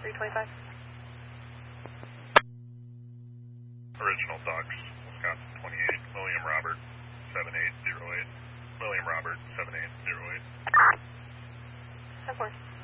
325. Original Ducks, Wisconsin 28, William Robert, 7808. William Robert, 7808. Of course.